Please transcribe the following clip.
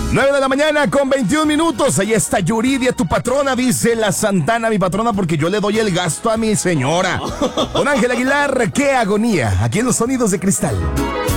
9 de la mañana con 21 minutos. Ahí está Yuridia, tu patrona, dice la Santana, mi patrona, porque yo le doy el gasto a mi señora. Don Ángel Aguilar, qué agonía. Aquí en los Sonidos de Cristal.